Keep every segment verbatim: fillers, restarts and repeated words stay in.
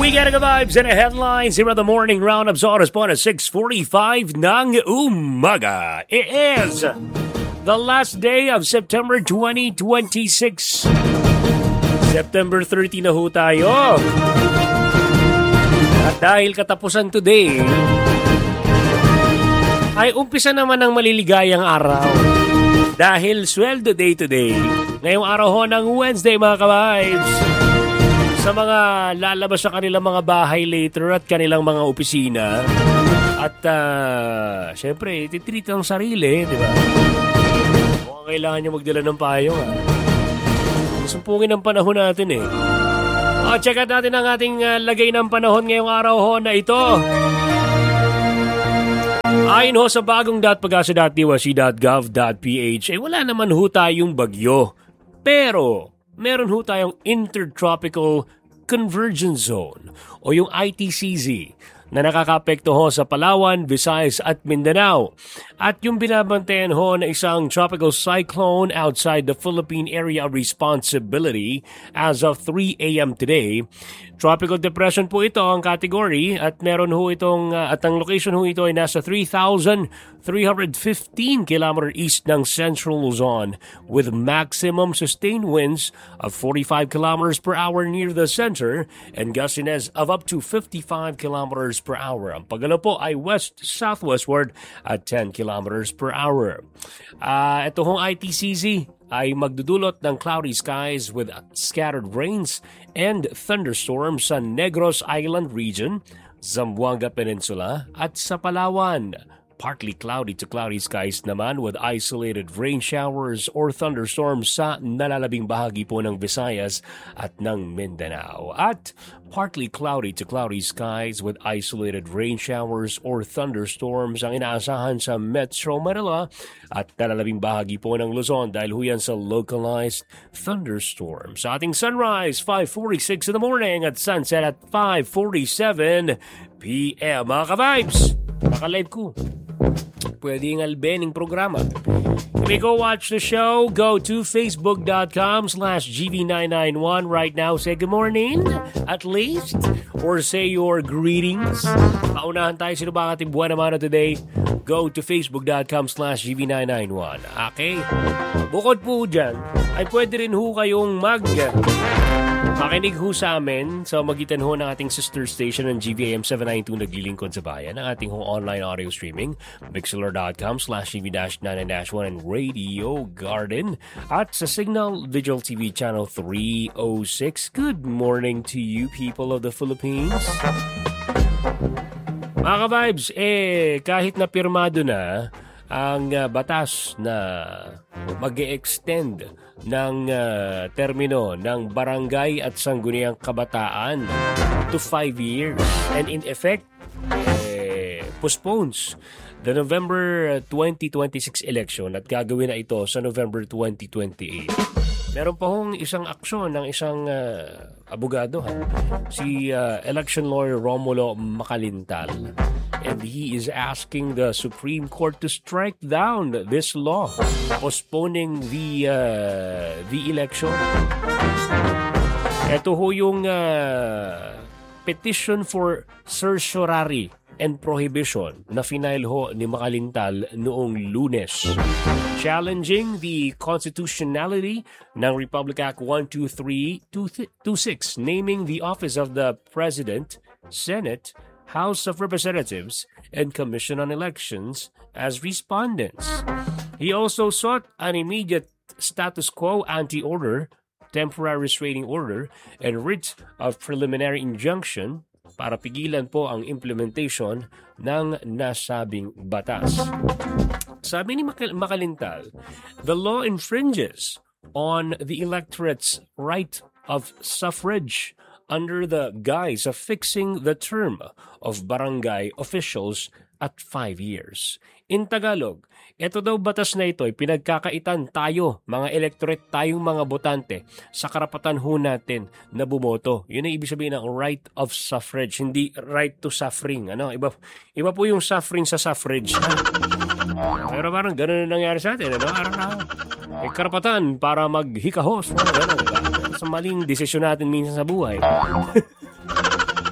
We got the vibes and the headlines here on the morning roundup sa oras po na six forty-five ng umaga. It is the last day of September twenty twenty-six. September thirty na ho tayo. At dahil katapusan today, ay umpisa naman ng maliligayang araw. Dahil sweldo day today, ngayong araw ho ng Wednesday mga ka-vibes. Sa mga lalabas sa kanilang mga bahay later at kanilang mga opisina. At uh, syempre, titreat ang sarili, di ba? Mukhang kailangan nyo magdala ng payong. Ha? Sumpungin ang panahon natin eh. O, check out natin ang ating uh, lagay ng panahon ngayong araw ho na ito. Ayon ho sa bagong pag-asa dot d o s c dot gov dot p h, eh wala naman ho tayong bagyo. Pero meron ho tayong Intertropical Convergence Zone o yung I T C Z na nakakapekto ho sa Palawan, Visayas at Mindanao. At yung binabantayan ho na isang tropical cyclone outside the Philippine Area of Responsibility as of three a.m. today. Tropical depression po ito ang category at meron ho itong uh, at ang location ho ito ay nasa three thousand three hundred fifteen kilometers east ng Central Luzon with maximum sustained winds of forty-five kilometers per hour near the center and gustiness of up to fifty-five kilometers per hour. Ang paggalaw po ay west-southwestward at ten kilometers per hour. Uh, ito hong I T C Z ay magdudulot ng cloudy skies with scattered rains and thunderstorms sa Negros Island region, Zamboanga Peninsula at sa Palawan. Partly cloudy to cloudy skies naman with isolated rain showers or thunderstorms sa nalalabing bahagi po ng Visayas at ng Mindanao. At partly cloudy to cloudy skies with isolated rain showers or thunderstorms ang inaasahan sa Metro Manila at nalalabing bahagi po ng Luzon dahil huyan sa localized thunderstorms. Sa ating sunrise, five forty-six in the morning at sunset at five forty-seven p.m. Mga ka-vibes, naka-live ko. Pwede yung albening programa. If you go watch the show, go to facebook.com slash gv nine nine one right now. Say good morning, at least. Or say your greetings. Paunahan tayo, sino ba ang ating buwan naman today? Go to facebook.com slash gv nine nine one. Okay? Bukod po dyan, ay pwede rin ho kayong mag... makinig ho sa amin sa magitan ho ng ating sister station ng G V A M seven ninety-two naglilingkod sa bayan, ang ating ho online audio streaming, mixlr.com slash gv nine nine one and Radio Garden at sa Signal Digital T V channel three oh six. Good morning to you people of the Philippines. Mga ka-vibes, eh kahit na pirmado na ang uh, batas na mag-e-extend ng uh, termino ng barangay at sangguniang kabataan to five years and in effect eh, postpones the November twenty twenty-six election at gagawin na ito sa November twenty twenty-eight. Meron pa hong isang aksyon ng isang uh, abogado, ha? Si uh, election lawyer Romulo Macalintal. And he is asking the Supreme Court to strike down this law, postponing the uh, the election. Ito ho yung uh, petition for certiorari and prohibition na final ho ni Macalintal noong Lunes, challenging the constitutionality ng Republic Act one two three two six, naming the office of the President, Senate, House of Representatives, and Commission on Elections as respondents. He also sought an immediate status quo ante-order, temporary restraining order, and writ of preliminary injunction para pigilan po ang implementation ng nasabing batas. Sabi ni Macalintal, the law infringes on the electorate's right of suffrage under the guise of fixing the term of barangay officials at five years. In Tagalog, ito daw batas na ito ay pinagkakaitan tayo, mga electorate, tayong mga botante, sa karapatan ho natin na bumoto. Yun ang ibig sabihin ng right of suffrage, hindi right to suffering. Ano? Iba, iba po yung suffering sa suffrage. Pero parang gano'n na nangyari sa atin. Ano? Parang na, may karapatan para maghikahos. Ano? Gano'n. Sa maling desisyon natin minsan sa buhay.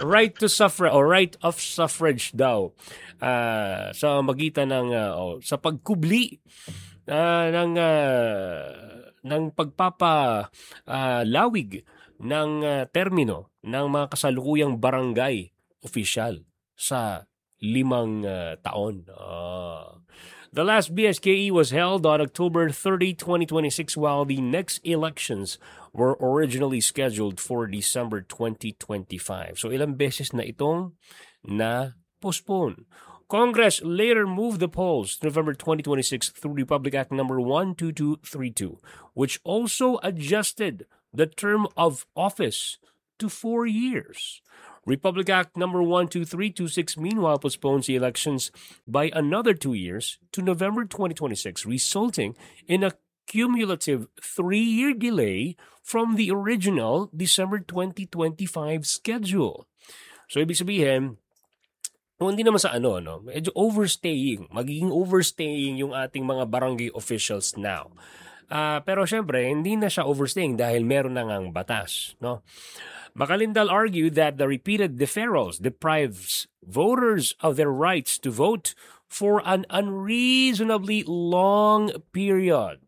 right to suffrage or right of suffrage daw uh, sa magitan ng uh, oh, sa pagkubli uh, ng uh, ng pagpapa uh, lawig ng uh, termino ng mga kasalukuyang barangay official sa limang uh, taon. Uh, The last B S K E was held on October thirtieth, twenty twenty-six, while the next elections were originally scheduled for December twenty twenty-five. So ilang beses na itong na-postpone. Congress later moved the polls to November twenty twenty-six through Republic Act number one two two three two, which also adjusted the term of office to four years. Republic Act number one two three two six meanwhile postpones the elections by another two years to November twenty twenty-six, resulting in a cumulative three-year delay from the original December twenty twenty-five schedule. So, ibig sabihin, hindi naman sa ano, no? Medyo overstaying, magiging overstaying yung ating mga barangay officials now. Uh, pero syempre, hindi na siya overstaying dahil meron na ngang batas, no? Macalindal argued that the repeated deferrals deprives voters of their rights to vote for an unreasonably long period.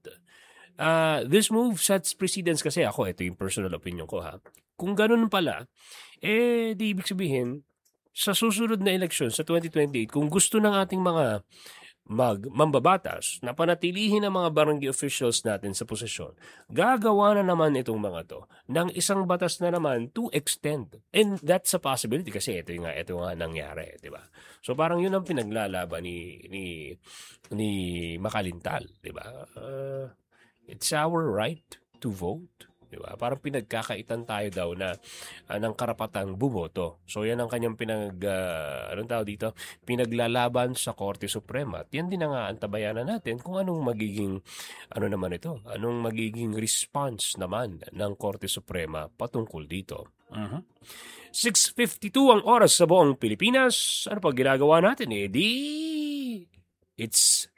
Uh, this move sets precedence kasi ako, ito yung personal opinion ko ha. Kung ganun pala, eh di ibig sabihin, sa susunod na eleksyon sa twenty twenty-eight, kung gusto ng ating mga mag mambabatas na panatilihin ang mga barangay officials natin sa posisyon, gagawa na naman itong mga to ng isang batas na naman to extend. And that's a possibility kasi ito nga ito nga nangyari, di ba? So parang yun ang pinaglalaban ni ni ni Macalintal, di ba? Uh, it's our right to vote. Diba? Parang pinagkakaitan tayo daw na uh, ng karapatang bumoto. So yan ang kanyang pinag uh, anong tawag dito? Pinaglalaban sa Korte Suprema. At yan din ang antabayanan natin kung anong magiging ano naman ito, anong magiging response naman ng Korte Suprema patungkol dito. Uh-huh. six fifty-two ang oras sa buong Pilipinas. Ano pa ginagawa natin? Eh di it's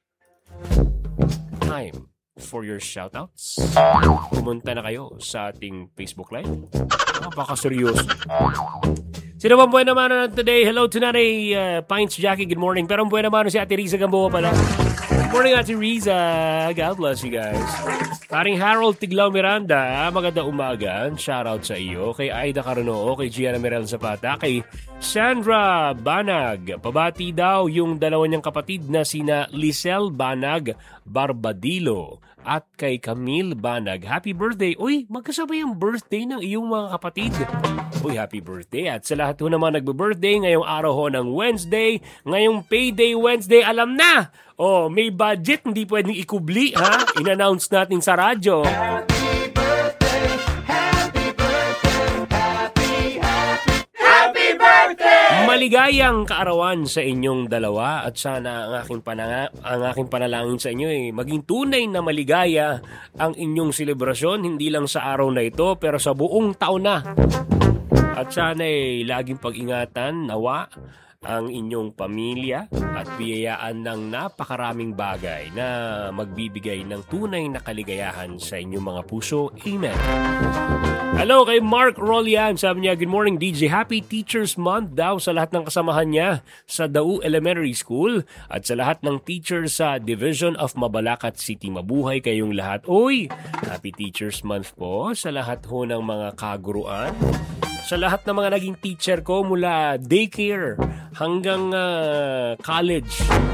time for your shoutouts. Pumunta na kayo sa ating Facebook Live. Napaka-seryoso. Sino bang buwan naman na today? Hello to Nanay uh, Pints Jackie. Good morning. Pero ang buwan naman si Ate Riza Gamboa pala. Good morning, Ate Riza. God bless you guys. Paring Harold Tiglaw Miranda, maganda umaga. Shoutout sa iyo. Kay Aida Caronoo, kay Gianna Mirel Zapata, kay Sandra Banag. Pabati daw yung dalawa niyang kapatid na sina Lisel Banag Barbadilo at kay Camille Banag. Happy birthday. Uy, magkasabay ang birthday ng iyong mga kapatid. Uy, happy birthday. At sa lahat ho naman nagbe-birthday ngayong araw ho ng Wednesday, ngayong Payday Wednesday, alam na! Oh, may budget, hindi pwedeng ikubli, ha? In-announce natin sa radyo. Happy birthday, happy birthday, happy, happy, happy birthday! Maligayang kaarawan sa inyong dalawa at sana ang aking, pananga, ang aking panalangin sa inyo ay eh, maging tunay na maligaya ang inyong selebrasyon, hindi lang sa araw na ito pero sa buong taon na. At sana ay eh, laging pag-ingatan, nawa, ang inyong pamilya at biyayaan ng napakaraming bagay na magbibigay ng tunay na kaligayahan sa inyong mga puso. Amen. Hello kay Mark Rolian. Sabi niya, good morning D J. Happy Teachers Month daw sa lahat ng kasamahan niya sa Dau Elementary School at sa lahat ng teachers sa Division of Mabalacat City. Mabuhay kayong lahat. Uy! Happy Teachers Month po sa lahat ho ng mga kaguruan. Sa lahat ng mga naging teacher ko mula daycare hanggang uh, college.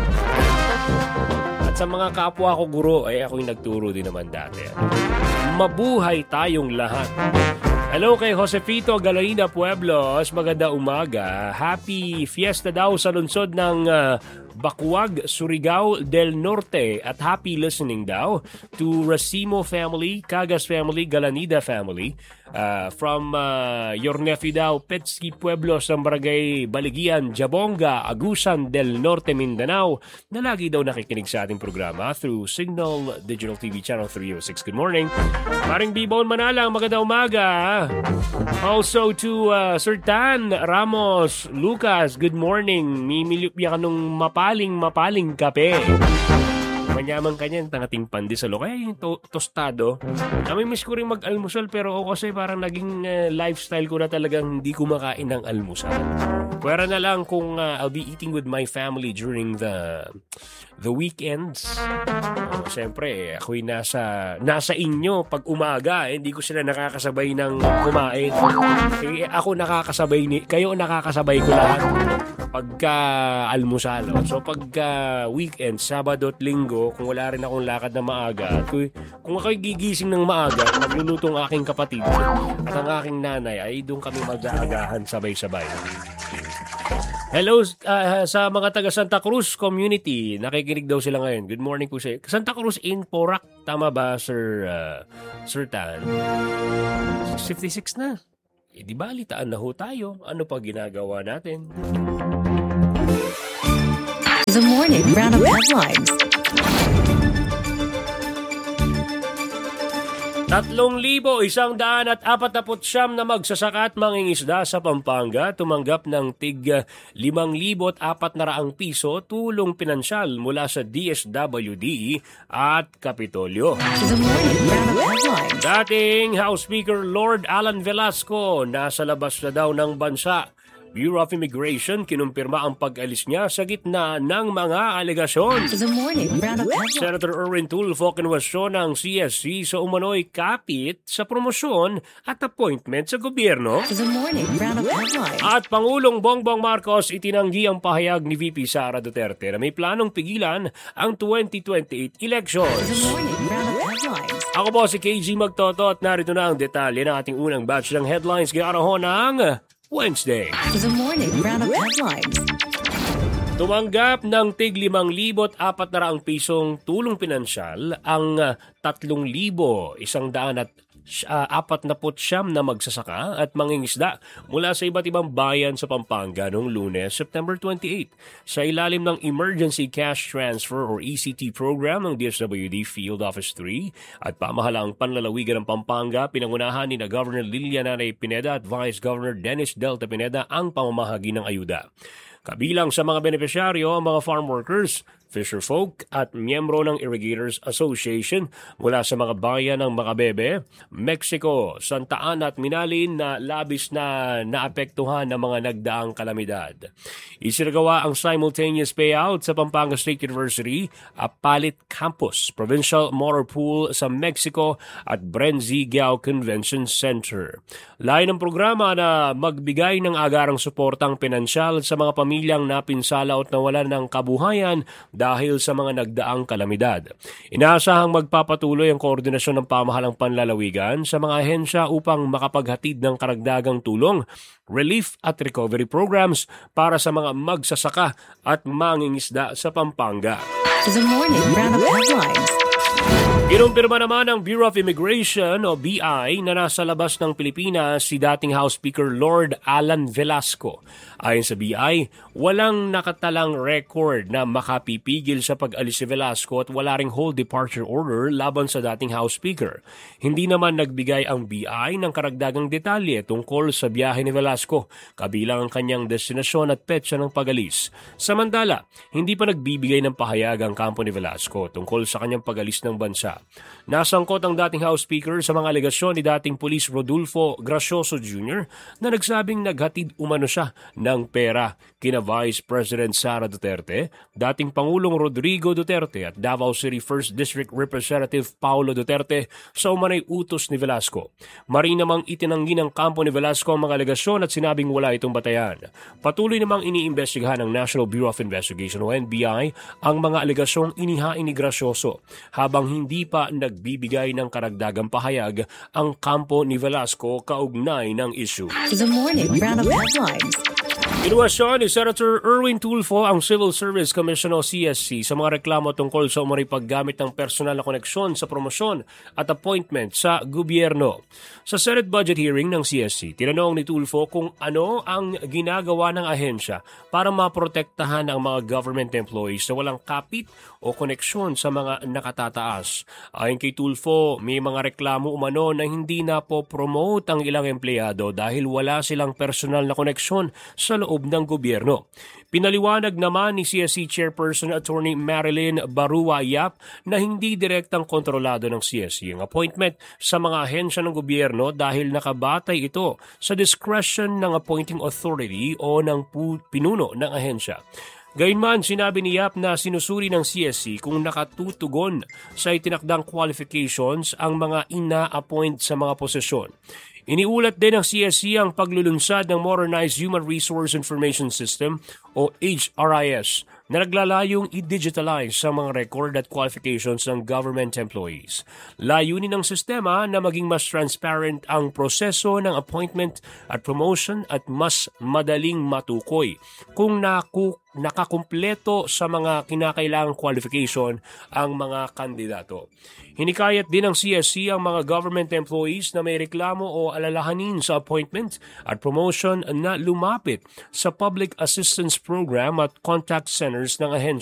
At sa mga kapwa ko guro, ay ako yung nagturo din naman dati. Mabuhay tayong lahat. Hello kay Josefito Galarina Pueblos. Maganda umaga. Happy fiesta daw sa lungsod ng uh, Bacuag, Surigao del Norte. At happy listening daw to Racimo family, Cagas family, Galanida family. Uh, from uh, your nephew daw, Petski Pueblo sa Barangay Baligian, Jabonga, Agusan del Norte, Mindanao, na lagi daw nakikinig sa ating programa through Signal Digital T V Channel three oh six. Good morning. Paring Bibon Manalang, maganda umaga. Also to uh, Sir Tan Ramos Lucas, good morning. Mimilip ya ka nung mapaling mapaling kape. Manyaman ka niyan, tangating pandesal. O kaya yung to- tostado. Namimiss ko rin mag-almusal pero ako kasi parang naging uh, lifestyle ko na talagang hindi kumakain ng almusal. Pwera na lang kung uh, I'll be eating with my family during the the weekends. Uh, Siyempre, ako'y nasa, nasa inyo pag umaga. Eh, hindi ko sila nakakasabay ng kumain. Eh, ako nakakasabay ni, kayo nakakasabay ko lahat pagka almusal. So pagka weekend, Sabado at Linggo, kung wala rin akong lakad na maaga, at kung, kung ako'y gigising ng maaga, magluluto ang aking kapatid at ang aking nanay, ay doon kami mag-aagahan sabay-sabay. Hello uh, sa mga taga Santa Cruz community. Nakikinig daw sila ngayon. Good morning po sa Santa Cruz in Porac. Tama ba, Sir uh, Sir Tan? six fifty-six na. Eh, di balitaan na ho tayo. Ano pa ginagawa natin? The morning round of headlines. Tatlong libo, isang daan at apat na putsyam na magsasaka at mangingisda sa Pampanga tumanggap ng tig limang libo at apat na raang piso tulong pinansyal mula sa D S W D at Kapitolyo. The morning round of headlines. Dating House Speaker Lord Alan Velasco nasa labas na daw ng bansa. Bureau of Immigration kinumpirma ang pag-alis niya sa gitna ng mga alegasyon. The morning round of headlines. Senator Erwin Tulfo kinwestiyon ng C S C sa umano'y kapit sa promosyon at appointment sa gobyerno. The morning round of headlines. At Pangulong Bongbong Marcos itinanggi ang pahayag ni V P Sara Duterte na may planong pigilan ang twenty twenty-eight elections. The morning round of headlines. Ako po si K G Magtoto at narito na ang detalye ng ating unang batch ng headlines ngayong araw ng Wednesday. The morning round of headlines. Tumanggap ng tig limang libo at apat na raang pisong tulong pinansyal ang tatlong libo, isang daan at uh, apat na putsyam na magsasaka at mangingisda mula sa iba't ibang bayan sa Pampanga noong Lunes, September twenty-eighth. Sa ilalim ng Emergency Cash Transfer or E C T program ng D S W D Field Office three at pamahalaang panlalawigan ng Pampanga, pinangunahan ni na Governor Lilian Nanay Pineda at Vice Governor Dennis Delta Pineda ang pamamahagi ng ayuda. Kabilang sa mga benepisyaryo ang mga farm workers, fisherfolk at miyembro ng Irrigators Association mula sa mga bayan ng Macabebe, Mexico, Santa Ana at Minalin na labis na naapektuhan ng mga nagdaang kalamidad. Isinagawa ang simultaneous payout sa Pampanga State University, Apalit Campus, Provincial Motor Pool sa Mexico at Brenzigao Convention Center. Layo ng programa na magbigay ng agarang suportang pinansyal sa mga pamilyang napinsala at nawalan ng kabuhayan dahil sa mga nagdaang kalamidad. Inaasahang magpapatuloy ang koordinasyon ng pamahalang panlalawigan sa mga ahensya upang makapaghatid ng karagdagang tulong, relief at recovery programs para sa mga magsasaka at mangingisda sa Pampanga. The morning round of headlines. Kinumpirma naman ng Bureau of Immigration o B I na nasa labas ng Pilipinas si dating House Speaker Lord Alan Velasco. Ayon sa B I, walang nakatalang record na makapipigil sa pag-alis si Velasco at wala ring hold departure order laban sa dating House Speaker. Hindi naman nagbigay ang B I ng karagdagang detalye tungkol sa biyahe ni Velasco, kabilang ang kanyang destinasyon at petsa ng pag-alis. Samantala, hindi pa nagbibigay ng pahayag ang kampo ni Velasco tungkol sa kanyang pag-alis ng bansa. Nasangkot ang dating House Speaker sa mga alegasyon ni dating Police Rodolfo Gracioso Junior na nagsabing naghatid umano siya ng pera kina Vice President Sara Duterte, dating Pangulong Rodrigo Duterte at Davao City first District Representative Paulo Duterte sa umanay utos ni Velasco. Marin namang itinanggi ng kampo ni Velasco ang mga alegasyon at sinabing wala itong batayan. Patuloy namang iniimbestigahan ng National Bureau of Investigation o N B I ang mga alegasyong inihain ni Gracioso habang hindi pa nagbibigay ng karagdagang pahayag ang kampo ni Velasco kaugnay ng issue. The morning round of headlines. Inuwasyon ni Senator Erwin Tulfo ang Civil Service Commission o C S C sa mga reklamo tungkol sa umano'y paggamit ng personal na koneksyon sa promosyon at appointment sa gobyerno. Sa Senate budget hearing ng C S C, tinanong ni Tulfo kung ano ang ginagawa ng ahensya para maprotektahan ang mga government employees na walang kapit o koneksyon sa mga nakatataas. Ayon kay Tulfo, may mga reklamo umano na hindi na po promote ang ilang empleyado dahil wala silang personal na koneksyon sa sa loob ng gobyerno. Pinaliwanag naman ni C S C Chairperson Attorney Marilyn Barua Yap na hindi direktang kontrolado ng C S C ang appointment sa mga ahensya ng gobyerno dahil nakabatay ito sa discretion ng appointing authority o ng pu- pinuno ng ahensya. Gayunman, sinabi ni Yap na sinusuri ng C S C kung nakatutugon sa itinakdang qualifications ang mga ina-appoint sa mga posisyon. Iniulat din ng C S C ang paglulunsad ng Modernized Human Resource Information System o H R I S na naglalayong i-digitalize sa mga record at qualifications ng government employees. Layunin ng sistema na maging mas transparent ang proseso ng appointment at promotion at mas madaling matukoy kung naku nakakumpleto sa mga kinakailangang qualification ang mga kandidato. Hinikayat din ng C S C ang mga government employees na may reklamo o alalahanin sa appointment at promotion na lumapit sa Public Assistance Program at contact centers ng ahensya.